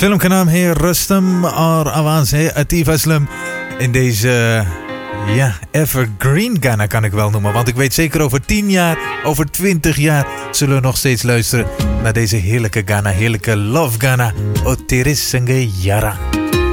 फिल्म का नाम है रुस्तम और आवाज है Atif Aslam. In deze evergreen Ghana kan ik wel noemen. Want ik weet zeker over 10 jaar, over 20 jaar zullen we nog steeds luisteren naar deze heerlijke Ghana, heerlijke love Ghana. Oteris Senge Yara.